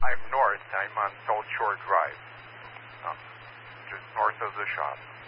drive north, I'm on South Shore Drive, just north of the shop.